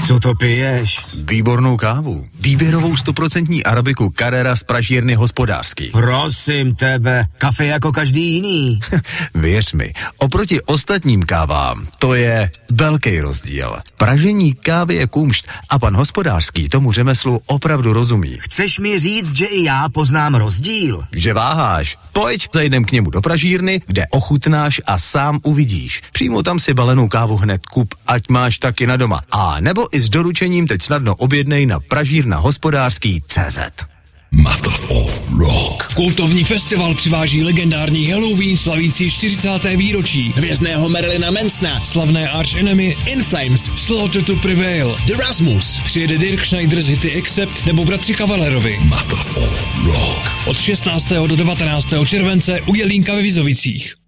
Co to piješ? Výbornou kávu. Výběrovou 100% arabiku Carrera z pražírny Hospodářský. Prosím tebe, kafe jako každý jiný. Věř mi, oproti ostatním kávám, to je velký rozdíl. Pražení kávy je kumšt a pan Hospodářský tomu řemeslu opravdu rozumí. Chceš mi říct, že i já poznám rozdíl? Že váháš? Pojď, zajdem k němu do pražírny, kde ochutnáš a sám uvidíš. Přímo tam si balenou kávu hned kup, ať máš taky na doma. A nebo i s doručením teď snadno objednej na pražírnahospodářský.cz. Masters of Rock. Kultovní festival přiváží legendární Halloween slavící 40. výročí, hvězdného Marilyna Mansona, slavné Arch Enemy, In Flames, Slaughter to Prevail, The Rasmus, přijede Dirk Schneider z hity Accept nebo bratři Cavallerovi. Masters of Rock. Od 16. do 19. července u Jelínka ve Vizovicích.